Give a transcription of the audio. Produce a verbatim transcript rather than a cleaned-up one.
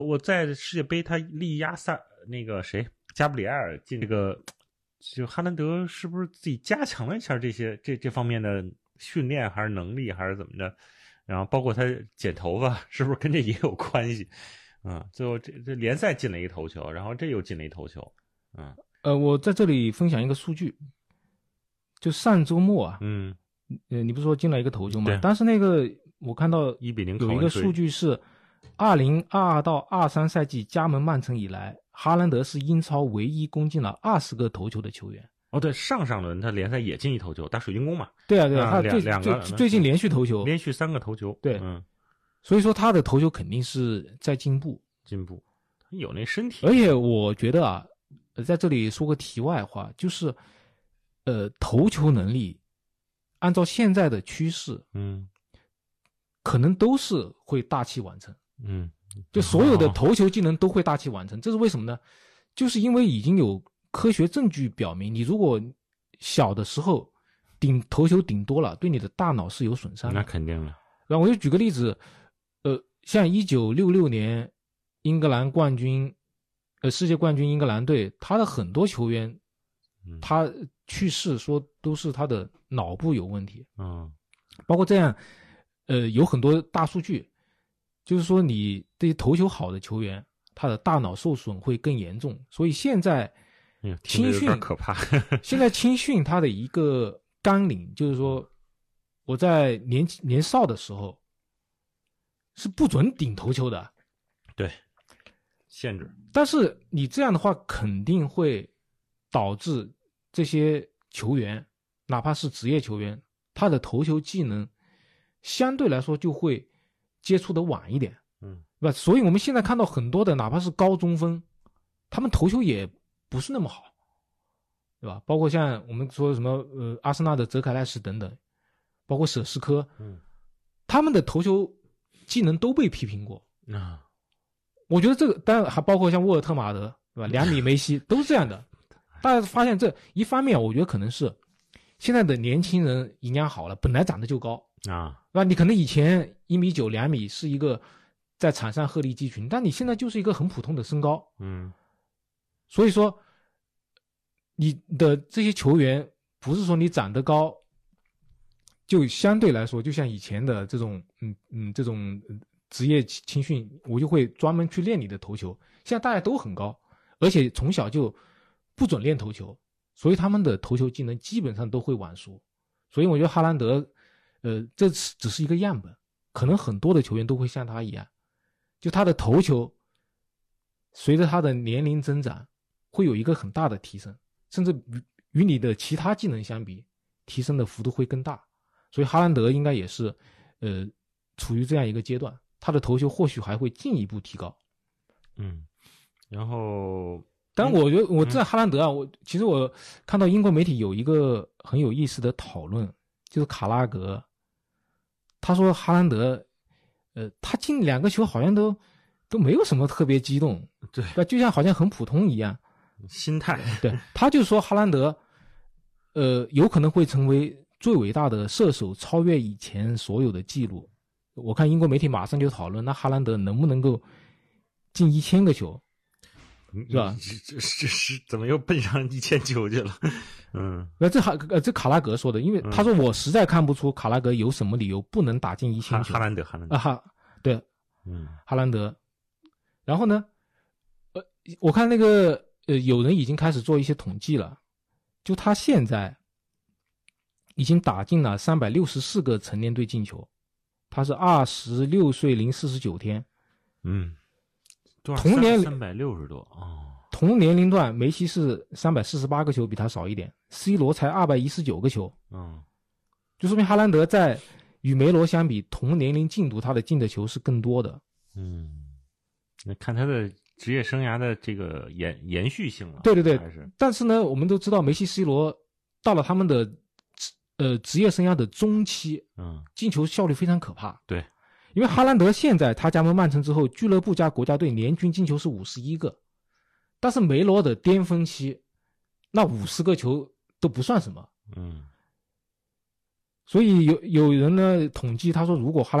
我在世界杯他力压萨那个谁加布里埃尔进这个，就哈兰德是不是自己加强了一下这些这这方面的训练还是能力还是怎么着？然后包括他剪头发是不是跟这也有关系？嗯，最后这这联赛进了一头球，然后这又进了一头球。嗯， 呃，我在这里分享一个数据，就上周末啊， 嗯， 呃，你不是说进了一个头球吗？但是那个我看到一比零有一个数据是，二零二二到二三赛季加盟曼城以来，哈兰德是英超唯一攻进了二十个头球的球员。 哦，对，上上轮他联赛也进一头球，打水晶宫嘛。 对啊，对啊， 啊他最两个最最近连续头球， 连续三个头球。 对， 嗯， 所以说他的头球肯定是在进步， 进步，有那身体。 而且我觉得啊，在这里说个题外话，就是，呃，头球能力，按照现在的趋势， 嗯， 可能都是会大器晚成。 嗯， 就所有的头球技能都会大器晚成，这是为什么呢？就是因为已经有科学证据表明，你如果小的时候顶头球顶多了，对你的大脑是有损伤的。 那肯定的。 然后我就举个例子，呃，像一九六六年英格兰冠军，呃，世界冠军英格兰队，他的很多球员，他去世说都是他的脑部有问题。 嗯， 包括这样，呃，有很多大数据，就是说你这些头球好的球员，他的大脑受损会更严重。所以现在青训可怕。 现在青训它的一个纲领就是说，我在年年少的时候是不准顶头球的， 对，限制。 但是你这样的话，肯定会导致这些球员，哪怕是职业球员，他的头球技能相对来说就会接触的晚一点。 嗯， 对吧？所以我们现在看到很多的，哪怕是高中锋，他们头球也不是那么好，对吧？包括像我们说什么呃，阿森纳的泽凯赖什等等，包括舍斯科， 嗯， 他们的头球技能都被批评过啊。 我觉得这个，当然还包括像沃尔特马德，对吧？两米梅西都是这样的。大家发现这一方面，我觉得可能是现在的年轻人营养好了，本来长得就高啊， 对吧？你可能以前一米九、两米是一个在场上鹤立鸡群，但你现在就是一个很普通的身高， 嗯， 所以说你的这些球员不是说你长得高，就相对来说，就像以前的这种，嗯嗯，这种职业青训，我就会专门去练你的头球。现在大家都很高，而且从小就不准练头球，所以他们的头球技能基本上都会晚熟。所以我觉得哈兰德，呃，这只是一个样本，可能很多的球员都会像他一样，就他的头球随着他的年龄增长会有一个很大的提升，甚至与与你的其他技能相比，提升的幅度会更大。所以哈兰德应该也是呃处于这样一个阶段，他的头球或许还会进一步提高。 嗯，然后但我觉得我在哈兰德啊，我其实我看到英国媒体有一个很有意思的讨论，就是卡拉格，他说哈兰德，呃，他进两个球好像都都没有什么特别激动， 对， 就像好像很普通一样， 心态。 对，他就说哈兰德，呃，有可能会成为最伟大的射手，超越以前所有的记录。我看英国媒体马上就讨论，那哈兰德能不能够进一千个球？是吧？ 这这是怎么又奔上一千球去了？嗯， 那这哈呃这卡拉格说的，因为他说我实在看不出卡拉格有什么理由不能打进一千球。 哈兰德，哈兰德啊哈，对， 嗯， 哈兰德。然后呢，呃，我看那个呃有人已经开始做一些统计了，就他现在已经打进了三百六十四个成年队进球，他是二十六岁零四十九天。 嗯。 同年三百六十多哦， 同年龄段梅西是三百四十八个球，比他少一点 ，C 罗才二百一十九个球， 嗯， 就说明哈兰德在与梅罗相比，同年龄进度他的进的球是更多的。 嗯，那看他的职业生涯的这个延延续性了。 对对对， 还是但是呢，我们都知道梅西、C 罗到了他们的呃职业生涯的中期， 嗯， 进球效率非常可怕。 对。 因为哈兰德现在他加盟曼城之后，俱乐部加国家队年均进球是五十一个，但是梅罗的巅峰期，那五十个球都不算什么。 嗯， 所以有有人呢统计，他说如果哈兰